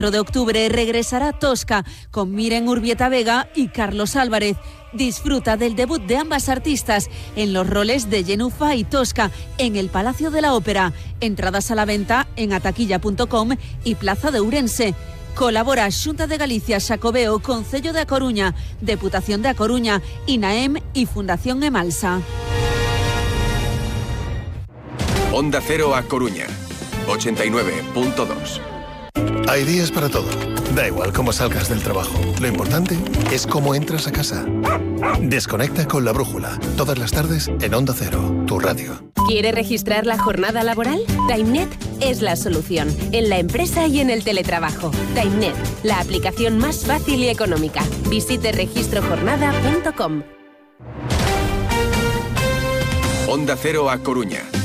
de octubre regresará Tosca con Miren Urbieta Vega y Carlos Álvarez. Disfruta del debut de ambas artistas en los roles de Genufa y Tosca en el Palacio de la Ópera. Entradas a la venta en ataquilla.com y Plaza de Ourense. Colabora Xunta de Galicia Xacobeo, Concello de A Coruña, Deputación de A Coruña, INAEM y Fundación Emalsa. Onda Cero A Coruña, 89.2. Hay días para todo. Da igual cómo salgas del trabajo. Lo importante es cómo entras a casa. Desconecta con La Brújula. Todas las tardes en Onda Cero, tu radio. ¿Quiere registrar la jornada laboral? TimeNet es la solución. En la empresa y en el teletrabajo. TimeNet, la aplicación más fácil y económica. Visite registrojornada.com. Onda Cero A Coruña.